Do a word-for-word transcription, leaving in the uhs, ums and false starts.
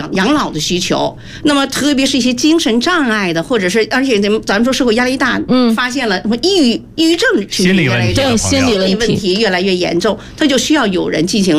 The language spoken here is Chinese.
养养老的需求。那么特别是一些精神障碍的，或者是而且咱们咱们说社会压力大，嗯，发现了什么抑郁抑郁症， 心理问题， 心理问题越来越严重，他就需要有人进行